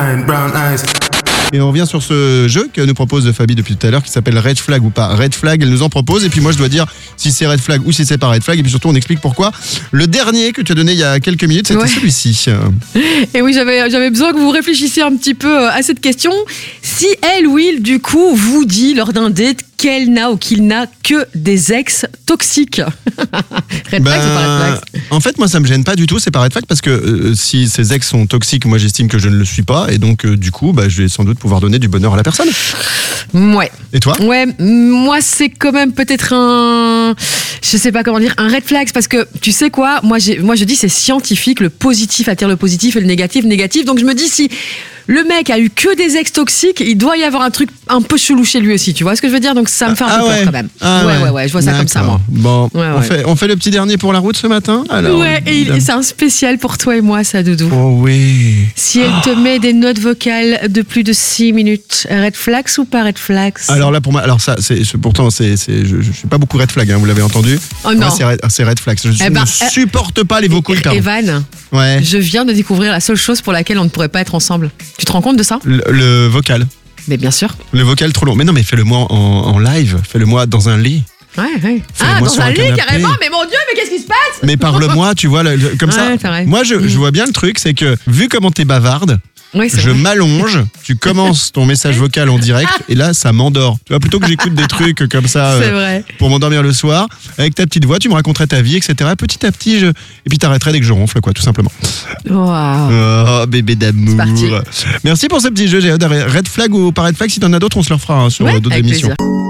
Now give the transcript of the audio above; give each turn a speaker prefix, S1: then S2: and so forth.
S1: brown eyes.
S2: Et on revient sur ce jeu que nous propose Fabi depuis tout à l'heure qui s'appelle Red Flag ou pas. Red Flag, elle nous en propose et puis moi je dois dire si c'est Red Flag ou si c'est pas Red Flag et puis surtout on explique pourquoi. Le dernier que tu as donné il y a quelques minutes c'était celui-ci.
S3: Et oui, j'avais besoin que vous réfléchissiez un petit peu à cette question. Si elle, Will, du coup, vous dit lors d'un date qu'elle n'a ou qu'il n'a que des ex toxiques. Red flag ou pas red flag?
S2: En fait, moi, ça me gêne pas du tout. C'est pas red flag parce que si ces ex sont toxiques, moi, j'estime que je ne le suis pas. Et donc, du coup, je vais sans doute pouvoir donner du bonheur à la personne.
S3: Ouais.
S2: Et toi?
S3: Ouais, moi, c'est quand même peut-être je sais pas comment dire, un red flag. Parce que, tu sais quoi? Moi, je dis c'est scientifique. Le positif attire le positif et le négatif, négatif. Donc, je me dis si le mec a eu que des ex toxiques, il doit y avoir un truc un peu chelou chez lui aussi, tu vois ce que je veux dire? Donc ça me fait un peu peur quand même. Ouais, je vois ça comme ça moi.
S2: Bon, on fait le petit dernier pour la route ce matin alors.
S3: Ouais, et c'est un spécial pour toi et moi ça, Doudou.
S2: Oh oui.
S3: Si elle te met des notes vocales de plus de 6 minutes, red flags ou pas red flags?
S2: Alors là pour moi, alors ça pourtant je suis pas beaucoup red flag, vous l'avez entendu.
S3: Oh non.
S2: Moi, c'est red flag. Je ne supporte pas les vocaux hyper longs.
S3: Evan, je viens de découvrir la seule chose pour laquelle on ne pourrait pas être ensemble. Tu te rends compte de ça?
S2: Le vocal.
S3: Mais bien sûr.
S2: Le vocal trop long. Mais non, mais fais-le-moi en live. Fais-le-moi dans un lit.
S3: Ouais. Ah, dans un lit carrément? Mais mon Dieu, mais qu'est-ce qui se passe?
S2: Mais parle-moi, tu vois, comme ça. Moi, je vois bien le truc, c'est que vu comment t'es bavarde, je m'allonge, tu commences ton message vocal en direct et là ça m'endort. Tu vois, plutôt que j'écoute des trucs comme ça pour m'endormir le soir, avec ta petite voix, tu me raconterais ta vie, etc. Petit à petit, et puis t'arrêterais dès que je ronfle, quoi, tout simplement.
S3: Wow.
S2: Oh, bébé d'amour. Merci pour ce petit jeu, j'ai hâte. Red flag ou pas red flag, si t'en as d'autres, on se le refera sur d'autres émissions. Plaisir.